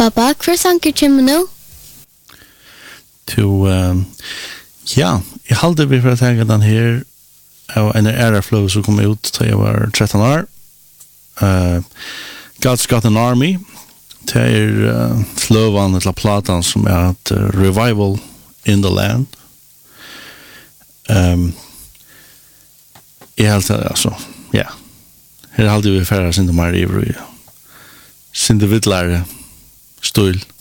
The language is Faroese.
Pappa, hver sanker kommer nå? Ja, jeg halde vi for å tenke den her av en Airflow som kom ut da jeg var 13 år. God's Got an Army. Det fløvan til platan som et Revival in the Land. Jeg halte, altså, ja. Her halte vi færre sin mer ivrig. Sin det vidtlare stul.